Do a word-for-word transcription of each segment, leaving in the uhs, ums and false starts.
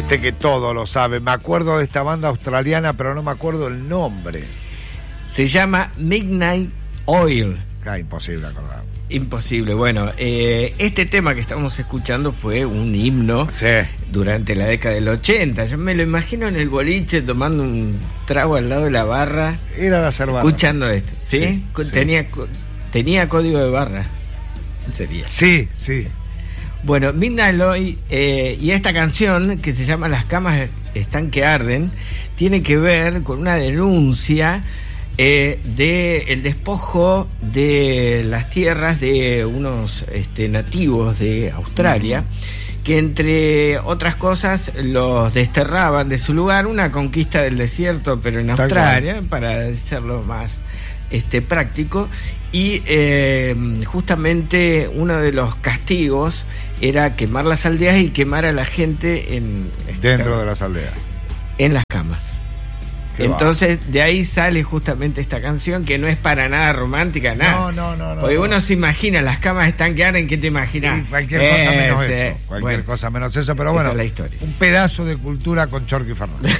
Usted que todo lo sabe. Me acuerdo de esta banda australiana, pero no me acuerdo el nombre. Se llama Midnight Oil. Ah, imposible acordar. Imposible. Bueno, eh, este tema que estamos escuchando fue un himno sí. durante la década del ochenta. Yo me lo imagino en el boliche tomando un trago al lado de la barra. Era la cerveza. Escuchando esto. ¿Sí? Sí, tenía, sí. tenía código de barra. Sería. Sí, sí. sí. Bueno, Midnight Oil eh, y esta canción que se llama Las camas están que arden tiene que ver con una denuncia eh, de el despojo de las tierras de unos este, nativos de Australia, uh-huh. que entre otras cosas los desterraban de su lugar, una conquista del desierto pero en Australia, para hacerlo más este, práctico. Y eh, justamente uno de los castigos era quemar las aldeas y quemar a la gente en dentro esta, de las aldeas, en las camas. Qué Entonces va. De ahí sale justamente esta canción, que no es para nada romántica, nada. No, no, no. Porque no, uno no. se imagina, las camas están que arden, ¿qué te imaginas? Sí, cualquier cosa Ese, menos eso. Cualquier bueno, cosa menos eso, pero bueno, esa es la historia. Un pedazo de cultura con Chorqui Fernández.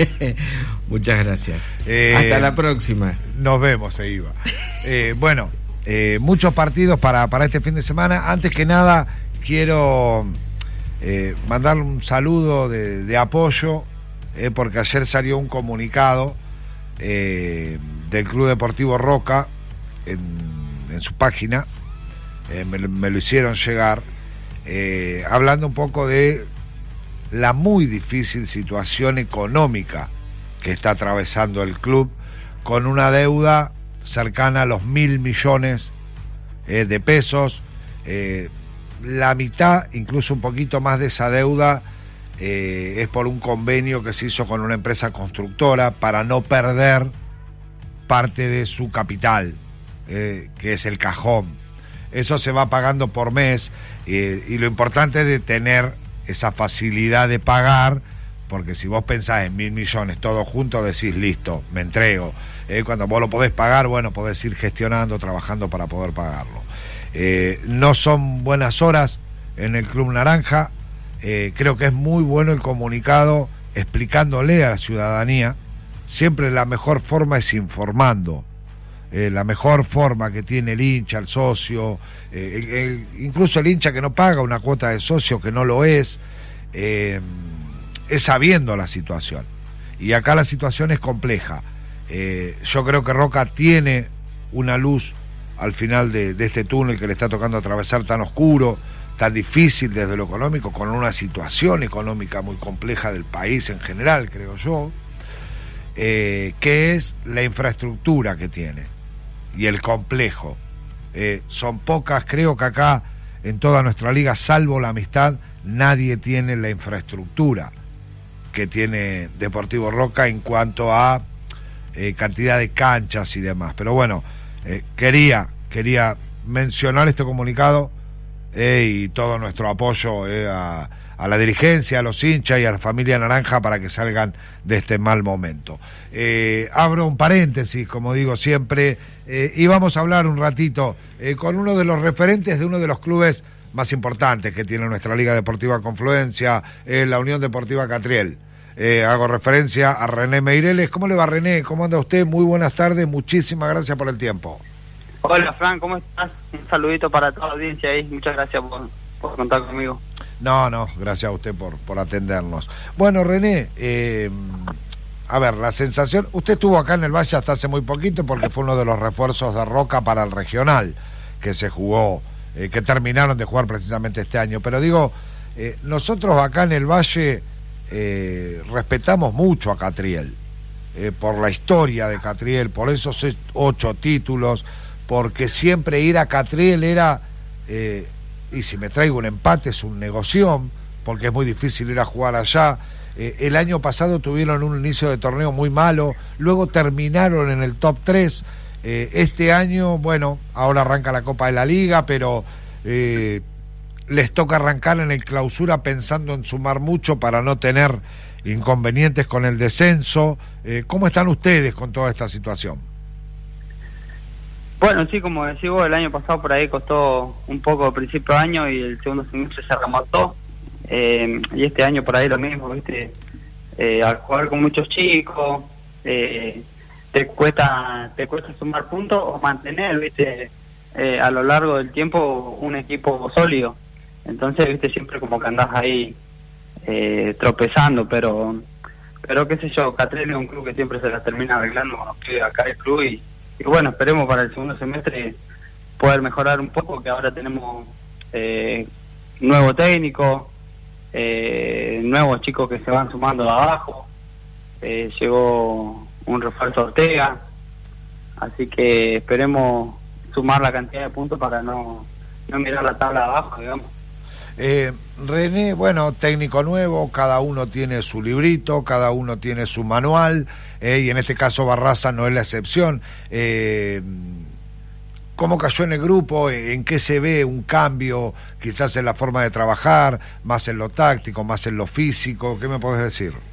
Muchas gracias. Eh, Hasta la próxima. Nos vemos, se iba. Eh, bueno, eh, muchos partidos para, para este fin de semana. Antes que nada, quiero eh, mandarle un saludo de, de apoyo, eh, porque ayer salió un comunicado eh, del Club Deportivo Roca en, en su página. Eh, me, me lo hicieron llegar, eh, hablando un poco de la muy difícil situación económica que está atravesando el club, con una deuda cercana a los mil millones eh, de pesos. Eh, la mitad, incluso un poquito más de esa deuda, eh, es por un convenio que se hizo con una empresa constructora para no perder parte de su capital, eh, que es el cajón. Eso se va pagando por mes, eh, y lo importante es de tener esa facilidad de pagar, porque si vos pensás en mil millones todos juntos, decís listo, me entrego. Eh, cuando vos lo podés pagar, bueno, podés ir gestionando, trabajando para poder pagarlo. Eh, no son buenas horas en el Club Naranja. Eh, creo que es muy bueno el comunicado explicándole a la ciudadanía. Siempre la mejor forma es informando. Eh, la mejor forma que tiene el hincha, el socio, eh, el, el, incluso el hincha que no paga una cuota de socio, que no lo es, eh, es sabiendo la situación. Y acá la situación es compleja. Eh, yo creo que Roca tiene una luz al final de, de este túnel que le está tocando atravesar, tan oscuro, tan difícil desde lo económico, con una situación económica muy compleja del país en general, creo yo, eh, que es la infraestructura que tiene y el complejo. Eh, son pocas, creo que acá en toda nuestra liga, salvo la Amistad, nadie tiene la infraestructura que tiene Deportivo Roca en cuanto a eh, cantidad de canchas y demás. Pero bueno, eh, quería quería mencionar este comunicado, eh, y todo nuestro apoyo eh, a, a la dirigencia, a los hinchas y a la familia naranja para que salgan de este mal momento. Eh, abro un paréntesis, como digo siempre, eh, y vamos a hablar un ratito eh, con uno de los referentes de uno de los clubes más importantes que tiene nuestra Liga Deportiva Confluencia, eh, la Unión Deportiva Catriel. Eh, hago referencia a René Meireles. ¿Cómo le va, René? ¿Cómo anda usted? Muy buenas tardes, muchísimas gracias por el tiempo. Hola, Fran, ¿cómo estás? Un saludito para toda la audiencia ahí, muchas gracias por, por contar conmigo. No, no, gracias a usted por, por atendernos. Bueno, René, eh, a ver, la sensación, usted estuvo acá en el Valle hasta hace muy poquito porque fue uno de los refuerzos de Roca para el regional que se jugó, eh, que terminaron de jugar precisamente este año, pero digo, eh, nosotros acá en el Valle eh, respetamos mucho a Catriel, eh, por la historia de Catriel, por esos ocho títulos, porque siempre ir a Catriel era, eh, y si me traigo un empate es un negoción, porque es muy difícil ir a jugar allá. Eh, el año pasado tuvieron un inicio de torneo muy malo, luego terminaron en el top tres. Eh, este año, bueno, ahora arranca la Copa de la Liga, pero eh, les toca arrancar en el clausura pensando en sumar mucho para no tener inconvenientes con el descenso. Eh, ¿Cómo están ustedes con toda esta situación? Bueno, sí, como decís vos, el año pasado por ahí costó un poco al principio de año y el segundo semestre se remontó. Eh, y este año por ahí lo mismo, ¿viste? Eh, al jugar con muchos chicos, eh, te cuesta te cuesta sumar puntos o mantener, ¿viste? Eh, a lo largo del tiempo un equipo sólido. Entonces, ¿viste? Siempre como que andás ahí eh, tropezando, pero pero qué sé yo, Catril es un club que siempre se la termina arreglando con los pibes acá del club y, y bueno, esperemos para el segundo semestre poder mejorar un poco, que ahora tenemos eh, nuevo técnico, eh, nuevos chicos que se van sumando de abajo, eh, llegó un refuerzo Ortega, así que esperemos sumar la cantidad de puntos para no, no mirar la tabla de abajo, digamos. Eh, René, bueno, técnico nuevo, cada uno tiene su librito, cada uno tiene su manual, eh, y en este caso Barraza no es la excepción. Eh, ¿Cómo cayó en el grupo? ¿En qué se ve un cambio quizás en la forma de trabajar, más en lo táctico, más en lo físico? ¿Qué me podés decir?